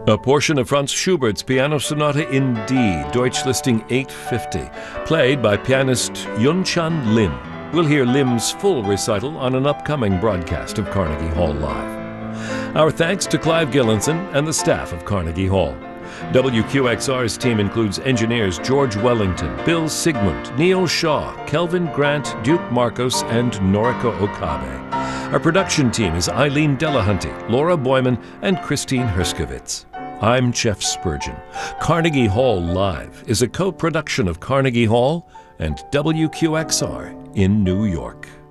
A portion of Franz Schubert's Piano Sonata in D, Deutsch listing 850, played by pianist Yunchan Lim. We'll hear Lim's full recital on an upcoming broadcast of Carnegie Hall Live. Our thanks to Clive Gillinson and the staff of Carnegie Hall. WQXR's team includes engineers George Wellington, Bill Sigmund, Neil Shaw, Kelvin Grant, Duke Marcos, and Noriko Okabe. Our production team is Eileen Delahunty, Laura Boyman, and Christine Herskovitz. I'm Jeff Spurgeon. Carnegie Hall Live is a co-production of Carnegie Hall and WQXR in New York.